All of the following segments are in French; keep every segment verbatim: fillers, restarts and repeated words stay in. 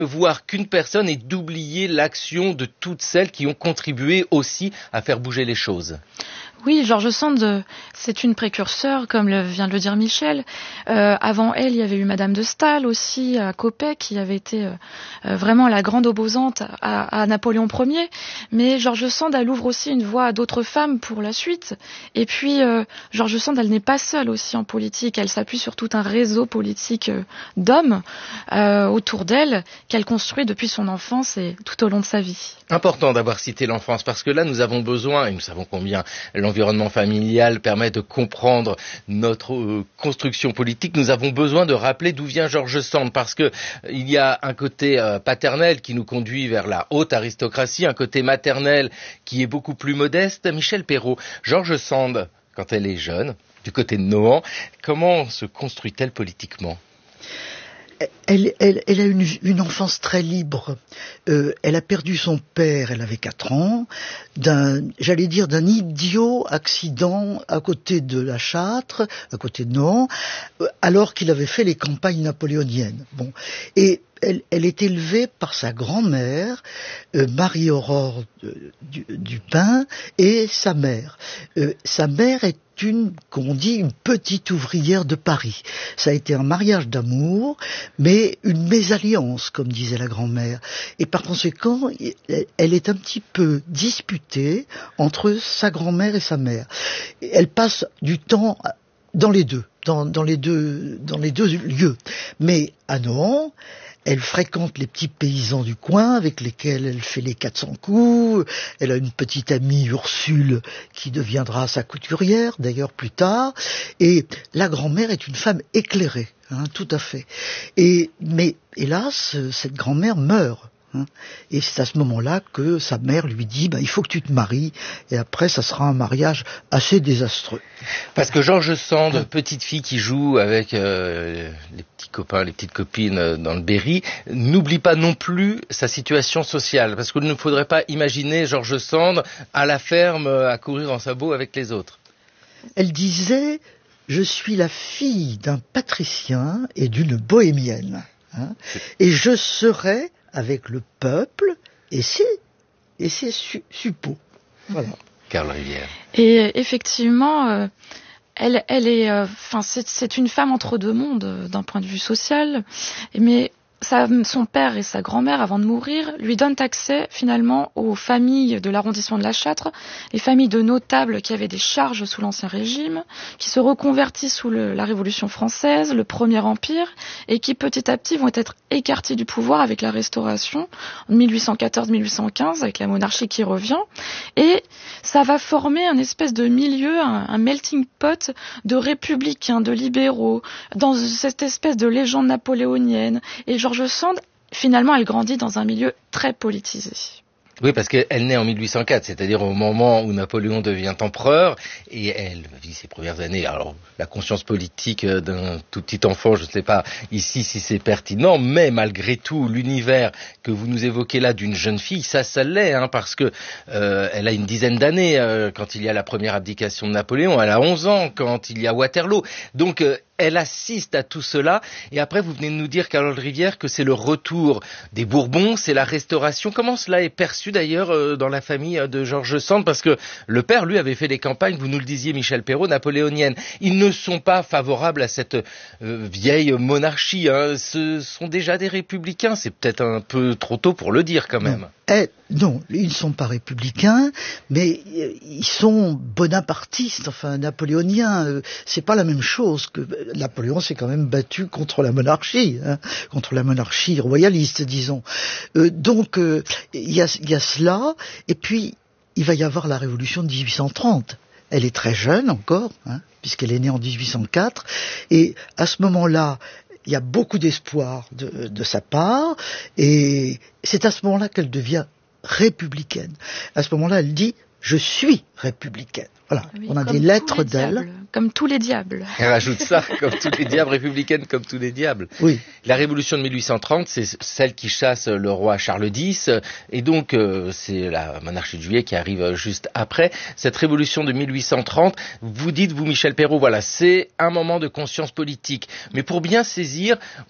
voir qu'une personne et d'oublier l'action de toutes celles qui ont contribué aussi à faire bouger les choses. Oui, George Sand, c'est une précurseur, comme le, vient de le dire Michel. Euh, avant elle, il y avait eu Madame de Staël aussi, à Coppet, qui avait été euh, vraiment la grande opposante à, à Napoléon Ier. Mais George Sand, elle ouvre aussi une voie à d'autres femmes pour la suite. Et puis, euh, George Sand, elle n'est pas seule aussi en politique. Elle s'appuie sur tout un réseau politique euh, d'hommes euh, autour d'elle, qu'elle construit depuis son enfance et tout au long de sa vie. Important d'avoir cité l'enfance, parce que là, nous avons besoin, et nous savons combien l'environnement familial permet de comprendre notre euh, construction politique, nous avons besoin de rappeler d'où vient George Sand, parce que il y a un côté euh, paternel qui nous conduit vers la haute aristocratie, un côté maternel qui est beaucoup plus modeste. Michel Perrault, George Sand, quand elle est jeune, du côté de Nohant, comment se construit-elle politiquement ? Elle, elle, elle a une, une enfance très libre. Euh, elle a perdu son père, elle avait quatre ans, d'un, j'allais dire, d'un idiot accident à côté de la Châtre, à côté de Nohant, alors qu'il avait fait les campagnes napoléoniennes. Bon, et elle, elle est élevée par sa grand-mère, euh, Marie-Aurore du, du Pin, et sa mère. Euh, sa mère est une, qu'on dit, une petite ouvrière de Paris. Ça a été un mariage d'amour, mais une mésalliance, comme disait la grand-mère. Et par conséquent, elle est un petit peu disputée entre sa grand-mère et sa mère. Elle passe du temps dans les deux, dans, dans les deux, dans les deux lieux. Mais à Nohant, elle fréquente les petits paysans du coin avec lesquels elle fait les quatre cents coups. Elle a une petite amie, Ursule, qui deviendra sa couturière, d'ailleurs plus tard. Et la grand-mère est une femme éclairée, hein, tout à fait. Et, mais hélas, cette grand-mère meurt. Hein, et c'est à ce moment-là que sa mère lui dit bah, « il faut que tu te maries » et après ça sera un mariage assez désastreux. Parce que George Sand, hein, petite fille qui joue avec euh, les petits copains, les petites copines dans le Berry, n'oublie pas non plus sa situation sociale, parce qu'il ne faudrait pas imaginer George Sand à la ferme à courir en sabots avec les autres. Elle disait « je suis la fille d'un patricien et d'une bohémienne, hein, et je serai avec le peuple et ses, et ses su- suppôts. » Voilà. Carl Rivière. Et effectivement, euh, elle, elle est, enfin, euh, c'est, c'est une femme entre deux mondes euh, d'un point de vue social, mais sa, son père et sa grand-mère, avant de mourir, lui donnent accès finalement aux familles de l'arrondissement de la Châtre, les familles de notables qui avaient des charges sous l'Ancien Régime, qui se reconvertissent sous le, la Révolution française, le Premier Empire, et qui petit à petit vont être écartés du pouvoir avec la Restauration, en dix-huit cent quatorze mille huit cent quinze, avec la monarchie qui revient, et ça va former un espèce de milieu, un, un melting pot de républicains, de libéraux, dans cette espèce de légende napoléonienne, et George Sand, finalement, elle grandit dans un milieu très politisé. Oui, parce qu'elle naît en mille huit cent quatre, c'est-à-dire au moment où Napoléon devient empereur, et elle vit ses premières années. Alors, la conscience politique d'un tout petit enfant, je ne sais pas ici si c'est pertinent, mais malgré tout, l'univers que vous nous évoquez là d'une jeune fille, ça, ça l'est, hein, parce que euh, elle a une dizaine d'années euh, quand il y a la première abdication de Napoléon, elle a onze ans quand il y a Waterloo. Donc, euh, elle assiste à tout cela, et après vous venez de nous dire, Carole Rivière, que c'est le retour des Bourbons, c'est la Restauration. Comment cela est perçu d'ailleurs euh, dans la famille de George Sand? Parce que le père, lui, avait fait des campagnes, vous nous le disiez, Michel Perrault, napoléoniennes. Ils ne sont pas favorables à cette euh, vieille monarchie, hein. Ce sont déjà des républicains, c'est peut-être un peu trop tôt pour le dire quand même. Non. Eh, non, ils ne sont pas républicains, mais ils sont bonapartistes, enfin napoléoniens. Euh, c'est pas la même chose que Napoléon s'est quand même battu contre la monarchie, hein, contre la monarchie royaliste, disons. Euh, donc il euh, y, a, y a cela, et puis il va y avoir la révolution de dix-huit cent trente. Elle est très jeune encore, hein, puisqu'elle est née en dix-huit cent quatre, et à ce moment-là, il y a beaucoup d'espoir de, de sa part, et c'est à ce moment-là qu'elle devient républicaine. À ce moment-là, elle dit « je suis républicaine ». Voilà, oui, on a des lettres d'elle. Comme tous les diables. Elle rajoute ça, comme tous les diables, républicaine comme tous les diables. Oui. La révolution de mille huit cent trente, c'est celle qui chasse le roi Charles X, et donc euh, c'est la monarchie de Juillet qui arrive juste après. Cette révolution de mille huit cent trente, vous dites, vous Michel Perrault, voilà, c'est un moment de conscience politique. Mais pour bien saisir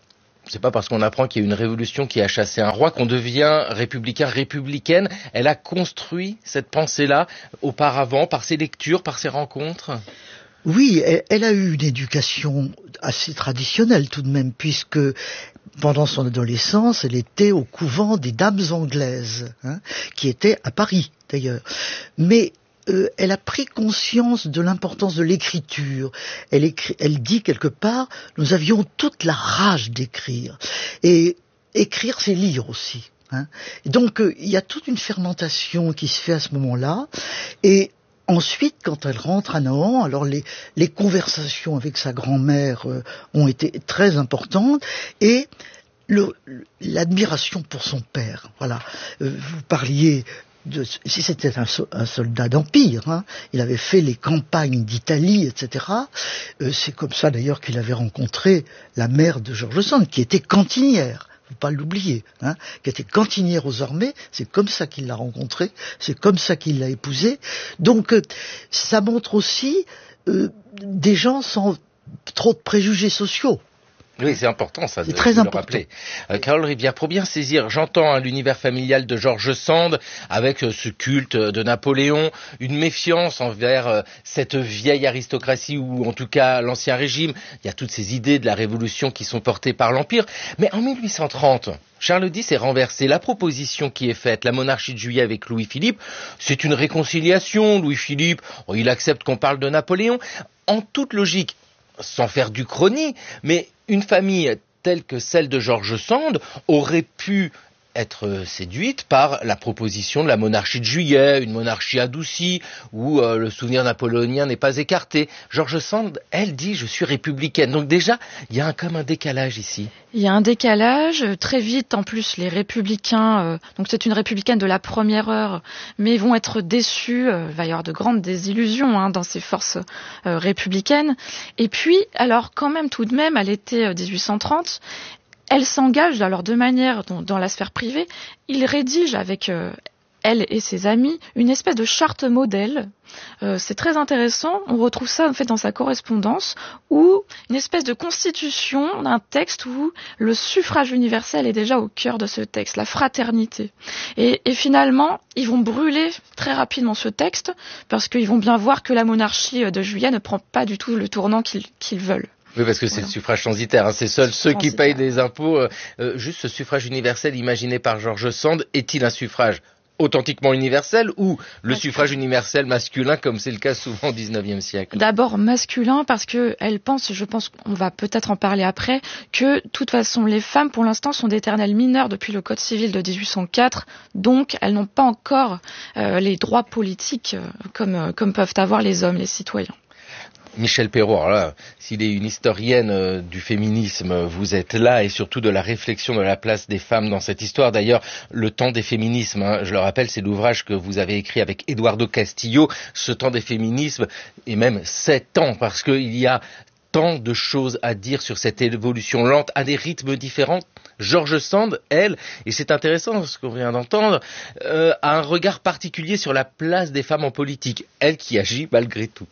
c'est pas parce qu'on apprend qu'il y a une révolution qui a chassé un roi qu'on devient républicain, républicaine. Elle a construit cette pensée-là auparavant par ses lectures, par ses rencontres. Oui, elle, elle a eu une éducation assez traditionnelle tout de même, puisque pendant son adolescence, elle était au couvent des dames anglaises, hein, qui étaient à Paris d'ailleurs. Mais euh, elle a pris conscience de l'importance de l'écriture. Elle, écrit, elle dit quelque part, nous avions toute la rage d'écrire. Et écrire, c'est lire aussi. Hein. Donc euh, il y a toute une fermentation qui se fait à ce moment-là. Et ensuite, quand elle rentre à Nohant, alors les, les conversations avec sa grand-mère euh, ont été très importantes et le, l'admiration pour son père. Voilà, euh, vous parliez de si c'était un, un soldat d'empire, hein, il avait fait les campagnes d'Italie, et cetera. Euh, c'est comme ça d'ailleurs qu'il avait rencontré la mère de George Sand, qui était cantinière. Faut pas l'oublier, hein, qui était cantinière aux armées, c'est comme ça qu'il l'a rencontrée, c'est comme ça qu'il l'a épousée. Donc euh, ça montre aussi euh, des gens sans trop de préjugés sociaux. Oui, c'est important ça, c'est de, très de important. le rappeler. Euh, Carole Rivière, pour bien saisir, j'entends hein, l'univers familial de George Sand, avec euh, ce culte de Napoléon, une méfiance envers euh, cette vieille aristocratie, ou en tout cas l'ancien régime. Il y a toutes ces idées de la révolution qui sont portées par l'Empire. Mais en mille huit cent trente, Charles X est renversé. La proposition qui est faite, la monarchie de Juillet avec Louis-Philippe, c'est une réconciliation. Louis-Philippe, oh, il accepte qu'on parle de Napoléon. En toute logique, sans faire du chrony, mais une famille telle que celle de George Sand aurait pu être séduite par la proposition de la monarchie de Juillet, une monarchie adoucie, où euh, le souvenir napoléonien n'est pas écarté. George Sand, elle dit « je suis républicaine ». Donc déjà, il y a un, comme un décalage ici. Il y a un décalage, très vite en plus les républicains, euh, donc c'est une républicaine de la première heure, mais vont être déçus, euh, il va y avoir de grandes désillusions hein, dans ces forces euh, républicaines. Et puis, alors quand même tout de même, à l'été dix-huit cent trente, elle s'engage alors de manière dans, dans la sphère privée, il rédige avec euh, elle et ses amis une espèce de charte modèle. Euh, c'est très intéressant, on retrouve ça en fait dans sa correspondance, où une espèce de constitution d'un texte où le suffrage universel est déjà au cœur de ce texte, la fraternité. Et, et finalement, ils vont brûler très rapidement ce texte, parce qu'ils vont bien voir que la monarchie de Juillet ne prend pas du tout le tournant qu'ils, qu'ils veulent. Oui, parce que c'est voilà. Le suffrage censitaire, hein. C'est seuls ceux qui payent des impôts. Euh, euh, juste ce suffrage universel imaginé par George Sand, est-il un suffrage authentiquement universel ou le masculin. Suffrage universel masculin, comme c'est le cas souvent au dix-neuvième siècle? D'abord masculin, parce que elle pense, je pense qu'on va peut-être en parler après, que de toute façon les femmes pour l'instant sont d'éternelles mineures depuis le Code civil de dix-huit cent quatre, donc elles n'ont pas encore euh, les droits politiques euh, comme, euh, comme peuvent avoir les hommes, les citoyens. Michel Perrault, alors là, s'il est une historienne euh, du féminisme, vous êtes là, et surtout de la réflexion de la place des femmes dans cette histoire. D'ailleurs, Le temps des féminismes, hein, je le rappelle, c'est l'ouvrage que vous avez écrit avec Eduardo Castillo, Ce temps des féminismes, et même sept ans, parce qu'il y a tant de choses à dire sur cette évolution lente, à des rythmes différents. George Sand, elle, et c'est intéressant ce qu'on vient d'entendre, euh, a un regard particulier sur la place des femmes en politique, elle qui agit malgré tout.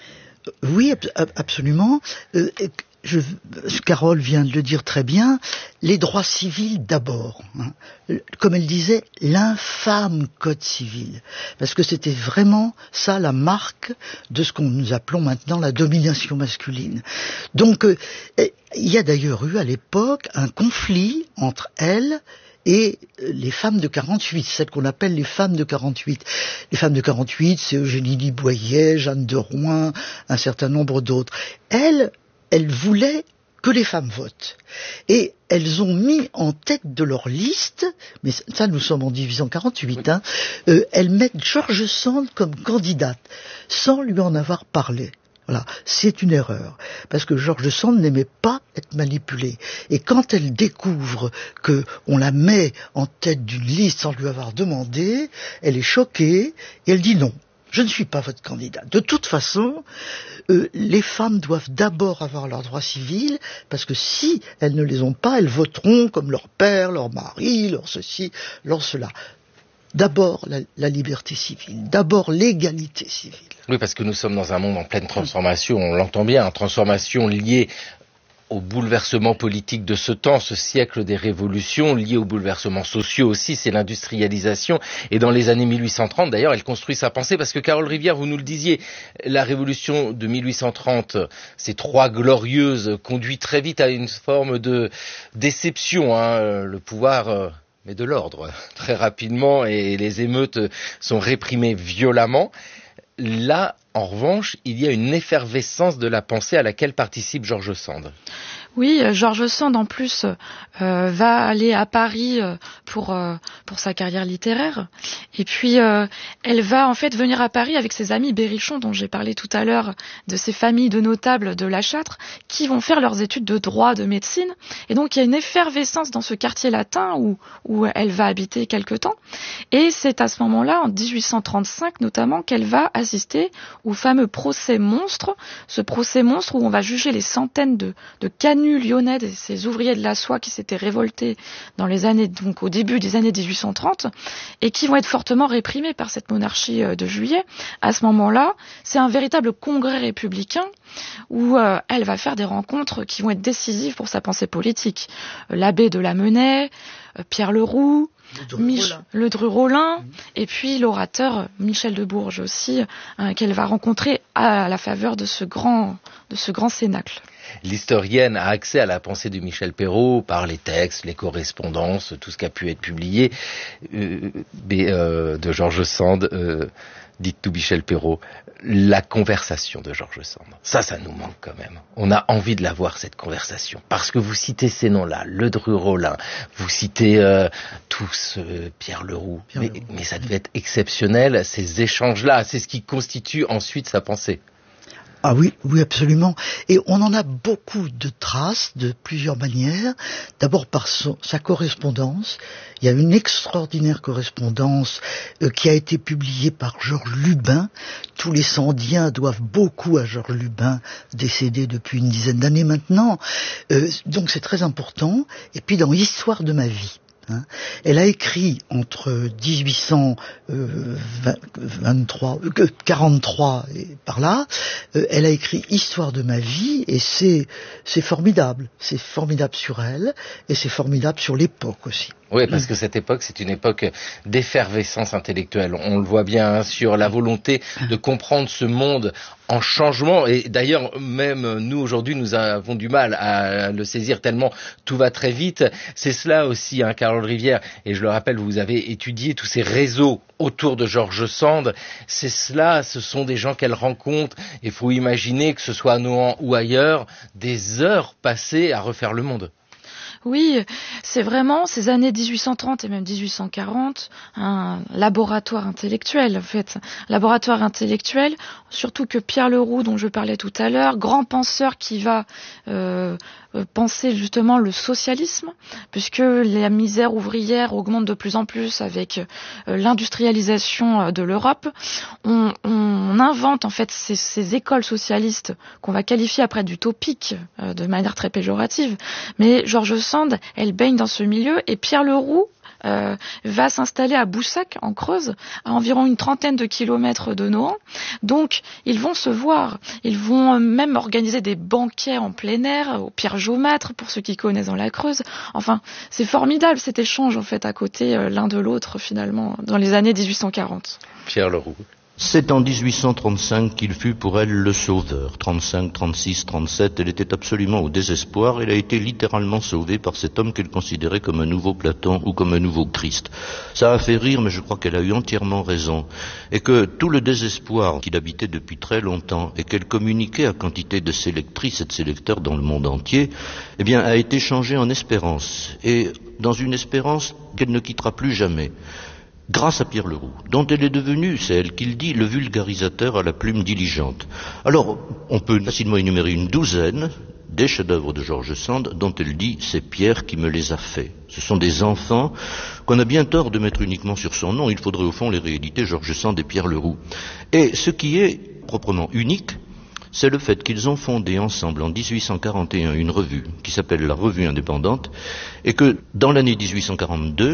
Oui, absolument. Euh, je, Carole vient de le dire très bien, les droits civils d'abord. Hein. Comme elle disait, l'infâme code civil. Parce que c'était vraiment ça la marque de ce qu'on nous appelons maintenant la domination masculine. Donc, euh, il y a d'ailleurs eu à l'époque un conflit entre elle et les femmes de quarante-huit, celles qu'on appelle les femmes de quarante-huit. Les femmes de quarante-huit, c'est Eugénie Liboyer, Jeanne de Rouen, un certain nombre d'autres. Elles, elles voulaient que les femmes votent. Et elles ont mis en tête de leur liste, mais ça nous sommes en dix-huit cent quarante-huit, hein, euh, elles mettent George Sand comme candidate, sans lui en avoir parlé. Voilà, c'est une erreur, parce que George Sand n'aimait pas être manipulé. Et quand elle découvre que on la met en tête d'une liste sans lui avoir demandé, elle est choquée et elle dit non, je ne suis pas votre candidate. De toute façon, euh, les femmes doivent d'abord avoir leurs droits civils, parce que si elles ne les ont pas, elles voteront comme leur père, leur mari, leur ceci, leur cela. D'abord la, la liberté civile, d'abord l'égalité civile. Oui, parce que nous sommes dans un monde en pleine transformation, on l'entend bien, une transformation liée aux bouleversements politiques de ce temps, ce siècle des révolutions, lié aux bouleversements sociaux aussi, c'est l'industrialisation. Et dans les années mille huit cent trente, d'ailleurs, elle construit sa pensée, parce que Carole Rivière, vous nous le disiez, la révolution de mille huit cent trente, ces trois glorieuses, conduit très vite à une forme de déception, hein, le pouvoir... Euh, mais de l'ordre, très rapidement, et les émeutes sont réprimées violemment. Là, en revanche, il y a une effervescence de la pensée à laquelle participe George Sand. Oui, George Sand en plus euh, va aller à Paris euh, pour euh, pour sa carrière littéraire, et puis euh, elle va en fait venir à Paris avec ses amis berrichons dont j'ai parlé tout à l'heure, de ces familles de notables de La Châtre qui vont faire leurs études de droit, de médecine, et donc il y a une effervescence dans ce quartier latin où où elle va habiter quelque temps, et c'est à ce moment-là, en dix-huit cent trente-cinq notamment, qu'elle va assister au fameux procès monstre, ce procès monstre où on va juger les centaines de de canons lyonnais, ces ouvriers de la soie qui s'étaient révoltés dans les années, donc au début des années dix-huit cent trente, et qui vont être fortement réprimés par cette monarchie de Juillet. À ce moment-là, c'est un véritable congrès républicain où euh, elle va faire des rencontres qui vont être décisives pour sa pensée politique. L'abbé de Lamennais, euh, Pierre Leroux, le Dru-Rollin, mmh. et puis l'orateur Michel de Bourges aussi, hein, qu'elle va rencontrer à la faveur de ce grand, de ce grand cénacle. L'historienne a accès à la pensée de Michel Perrault par les textes, les correspondances, tout ce qui a pu être publié euh, euh, de George Sand. Euh, dites tout Michel Perrault, la conversation de George Sand. Ça, ça nous manque quand même. On a envie de la voir, cette conversation. Parce que vous citez ces noms-là, le Dru-Rollin, vous citez euh, tous euh, Pierre Leroux. Pierre mais, Leroux. mais ça devait être exceptionnel, ces échanges-là. C'est ce qui constitue ensuite sa pensée. Ah oui, oui, absolument. Et on en a beaucoup de traces de plusieurs manières. D'abord par son, sa correspondance. Il y a une extraordinaire correspondance euh, qui a été publiée par Georges Lubin. Tous les Sandiens doivent beaucoup à Georges Lubin, décédé depuis une dizaine d'années maintenant. Euh, donc c'est très important. Et puis dans Histoire de ma vie. Hein. Elle a écrit entre dix-huit cent vingt-trois, quarante-trois et par là, euh, elle a écrit Histoire de ma vie, et c'est c'est formidable, c'est formidable sur elle et c'est formidable sur l'époque aussi. Oui, parce que cette époque, c'est une époque d'effervescence intellectuelle. On le voit bien hein, sur la volonté de comprendre ce monde en changement. Et d'ailleurs, même nous, aujourd'hui, nous avons du mal à le saisir tellement tout va très vite. C'est cela aussi, hein, Carole Rivière. Et je le rappelle, vous avez étudié tous ces réseaux autour de George Sand. C'est cela, ce sont des gens qu'elle rencontre. Il faut imaginer que ce soit à Nohant ou ailleurs, des heures passées à refaire le monde. Oui, c'est vraiment ces années dix-huit cent trente et même dix-huit cent quarante, un laboratoire intellectuel en fait, laboratoire intellectuel, surtout que Pierre Leroux, dont je parlais tout à l'heure, grand penseur qui va euh, penser justement le socialisme, puisque la misère ouvrière augmente de plus en plus avec euh, l'industrialisation de l'Europe. On, on invente en fait ces, ces écoles socialistes qu'on va qualifier après d'utopiques euh, de manière très péjorative, mais George Sand, elle baigne dans ce milieu, et Pierre Leroux euh, va s'installer à Boussac, en Creuse, à environ une trentaine de kilomètres de Nohant. Donc, ils vont se voir. Ils vont même organiser des banquets en plein air, au Pierre Jaumâtre, pour ceux qui connaissent dans la Creuse. Enfin, c'est formidable cet échange, en fait, à côté euh, l'un de l'autre, finalement, dans les années dix-huit cent quarante. Pierre Leroux. C'est en dix-huit cent trente-cinq qu'il fut pour elle le sauveur. trente-cinq, trente-six, trente-sept, elle était absolument au désespoir. Elle a été littéralement sauvée par cet homme qu'elle considérait comme un nouveau Platon ou comme un nouveau Christ. Ça a fait rire, mais je crois qu'elle a eu entièrement raison. Et que tout le désespoir qu'il habitait depuis très longtemps et qu'elle communiquait à quantité de ses lectrices et de ses lecteurs dans le monde entier, eh bien, a été changé en espérance. Et dans une espérance qu'elle ne quittera plus jamais. Grâce à Pierre Leroux, dont elle est devenue, c'est elle qui le dit, le vulgarisateur à la plume diligente. Alors, on peut facilement énumérer une douzaine des chefs-d'œuvre de George Sand dont elle dit « c'est Pierre qui me les a faits ». Ce sont des enfants qu'on a bien tort de mettre uniquement sur son nom. Il faudrait au fond les rééditer, George Sand et Pierre Leroux. Et ce qui est proprement unique, c'est le fait qu'ils ont fondé ensemble en dix-huit cent quarante et un une revue qui s'appelle la Revue Indépendante, et que dans l'année dix-huit cent quarante-deux,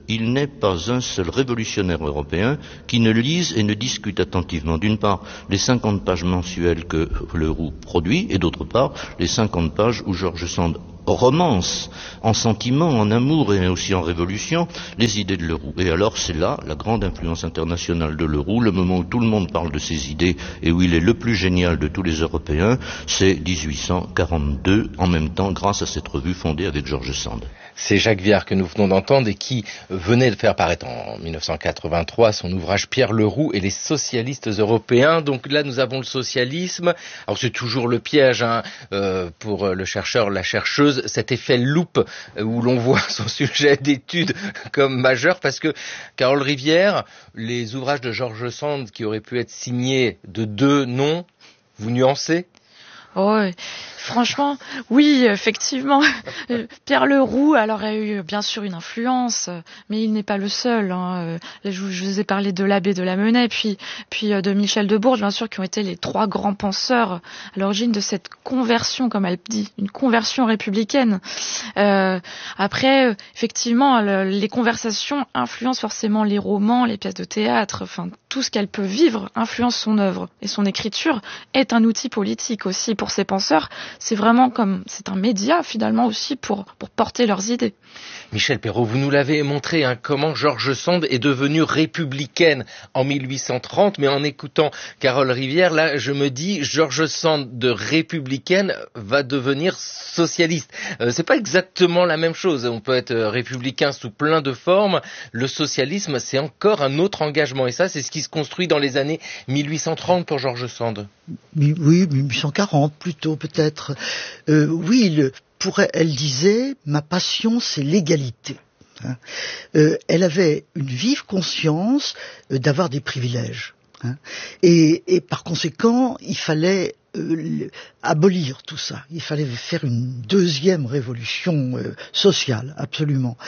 il n'est pas un seul révolutionnaire européen qui ne lise et ne discute attentivement, d'une part, les cinquante pages mensuelles que Le Roux produit, et d'autre part, les cinquante pages où George Sand romance, en sentiment, en amour et aussi en révolution, les idées de Le Roux. Et alors c'est là la grande influence internationale de Le Roux, le moment où tout le monde parle de ses idées et où il est le plus génial de tous les Européens, c'est dix-huit cent quarante-deux, en même temps grâce à cette revue fondée avec George Sand. C'est Jacques Viard que nous venons d'entendre et qui venait de faire paraître en mille neuf cent quatre-vingt-trois son ouvrage Pierre Le Roux et les socialistes européens. Donc là nous avons le socialisme. Alors c'est toujours le piège hein, euh, pour le chercheur, la chercheuse, cet effet loupe où l'on voit son sujet d'étude comme majeur, parce que Carole Rivière, les ouvrages de George Sand qui auraient pu être signés de deux noms, vous nuancez? Oh, franchement, oui, effectivement. Pierre Le Roux, alors, a eu bien sûr une influence, mais il n'est pas le seul. Hein. Je, je vous ai parlé de l'abbé de Lamennais, puis, puis de Michel de Bourges, bien sûr, qui ont été les trois grands penseurs à l'origine de cette conversion, comme elle dit, une conversion républicaine. Euh, après, effectivement, le, les conversations influencent forcément les romans, les pièces de théâtre, enfin, tout ce qu'elle peut vivre influence son œuvre. Et son écriture est un outil politique aussi pour ces penseurs. C'est vraiment comme, c'est un média finalement aussi pour, pour porter leurs idées. Michel Perrault, vous nous l'avez montré, hein, comment George Sand est devenue républicaine en mille huit cent trente, mais en écoutant Carole Rivière, là, je me dis, George Sand de républicaine va devenir socialiste. Euh, c'est pas exactement la même chose. On peut être républicain sous plein de formes. Le socialisme, c'est encore un autre engagement. Et ça, c'est ce qui se construit dans les années mille huit cent trente pour George Sand. Oui, mille huit cent quarante plutôt, peut-être. Euh, oui, le, pour elle, elle disait, ma passion, c'est l'égalité. Hein. Euh, elle avait une vive conscience euh, d'avoir des privilèges. Hein. Et, et par conséquent, il fallait euh, abolir tout ça. Il fallait faire une deuxième révolution euh, sociale, absolument.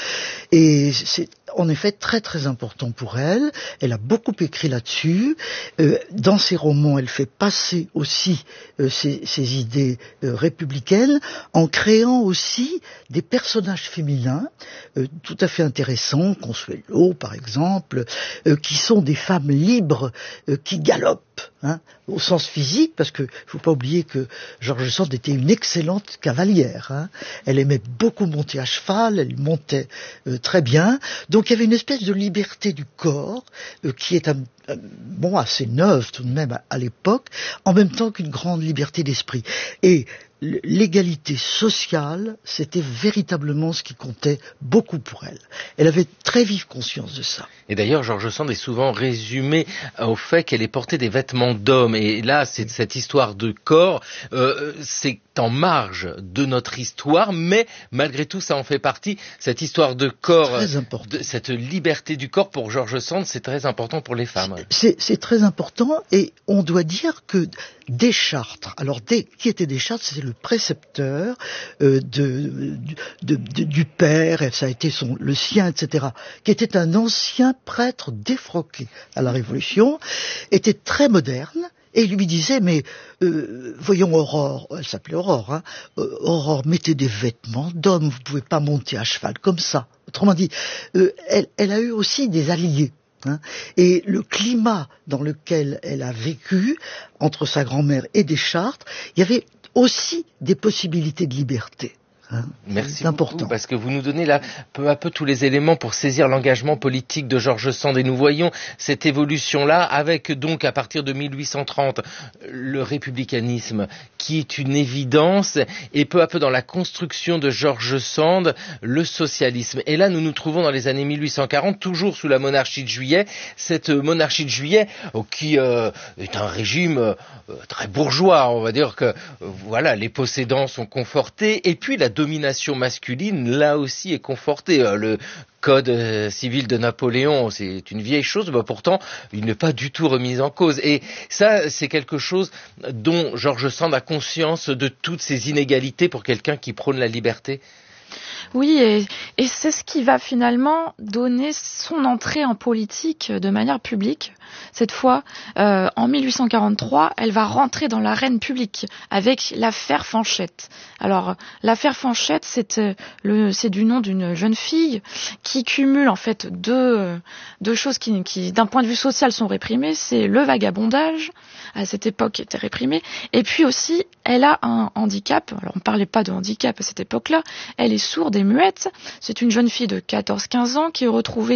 Et c'est en effet très très important pour elle. Elle a beaucoup écrit là-dessus. Euh, dans ses romans, elle fait passer aussi euh, ses, ses idées euh, républicaines en créant aussi des personnages féminins euh, tout à fait intéressants, Consuelo par exemple, euh, qui sont des femmes libres euh, qui galopent. Hein, au sens physique, parce que faut pas oublier que George Sand était une excellente cavalière. Hein. Elle aimait beaucoup monter à cheval, elle montait euh, très bien. Donc il y avait une espèce de liberté du corps euh, qui est un, euh, bon assez neuve tout de même à, à l'époque, en même temps qu'une grande liberté d'esprit. Et l'égalité sociale, c'était véritablement ce qui comptait beaucoup pour elle. Elle avait très vive conscience de ça. Et d'ailleurs, George Sand est souvent résumé au fait qu'elle ait porté des vêtements d'homme. Et là, c'est cette histoire de corps, euh, c'est en marge de notre histoire, mais malgré tout, ça en fait partie. Cette histoire de corps, très important. De, cette liberté du corps pour George Sand, c'est très important pour les femmes. C'est, c'est très important, et on doit dire que Deschartres, alors des, qui était Deschartres, c'était le précepteur euh, de, de, de, du père, et ça a été son, le sien, et cetera, qui était un ancien prêtre défroqué à la Révolution, était très moderne, et il lui disait, mais euh, voyons Aurore, elle s'appelait Aurore, hein, euh, Aurore, mettez des vêtements d'homme, vous pouvez pas monter à cheval comme ça. Autrement dit, euh, elle, elle a eu aussi des alliés. Hein, et le climat dans lequel elle a vécu, entre sa grand-mère et Deschartres, il y avait aussi des possibilités de liberté. Hein, Merci beaucoup, important. Parce que vous nous donnez là peu à peu tous les éléments pour saisir l'engagement politique de George Sand, et nous voyons cette évolution-là avec donc à partir de mille huit cent trente le républicanisme qui est une évidence, et peu à peu dans la construction de George Sand le socialisme. Et là nous nous trouvons dans les années mille huit cent quarante, toujours sous la monarchie de Juillet, cette monarchie de Juillet oh, qui euh, est un régime euh, très bourgeois, on va dire que euh, voilà, les possédants sont confortés, et puis la domination masculine, là aussi, est confortée. Le code civil de Napoléon, c'est une vieille chose, mais pourtant, il n'est pas du tout remis en cause. Et ça, c'est quelque chose dont George Sand a conscience de toutes ces inégalités pour quelqu'un qui prône la liberté. Oui, et, et c'est ce qui va finalement donner son entrée en politique de manière publique. Cette fois, euh, en mille huit cent quarante-trois, elle va rentrer dans l'arène publique avec l'affaire Fanchette. Alors, l'affaire Fanchette, c'est, euh, le, c'est du nom d'une jeune fille qui cumule en fait deux, deux choses qui, qui, d'un point de vue social, sont réprimées. C'est le vagabondage, à cette époque, qui était réprimé, et puis aussi, elle a un handicap. Alors, on ne parlait pas de handicap à cette époque-là. Elle est sourde et muette. C'est une jeune fille de quatorze quinze ans qui est retrouvée